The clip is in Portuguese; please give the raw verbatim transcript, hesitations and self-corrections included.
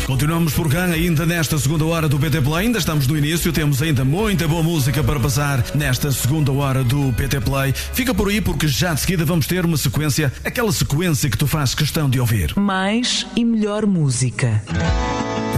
Continuamos por cá ainda nesta segunda hora do P T Play. Ainda estamos no início, temos ainda muita boa música para passar nesta segunda hora do P T Play. Fica por aí porque já de seguida vamos ter uma sequência, aquela sequência que tu fazes questão de ouvir. Mais e melhor música.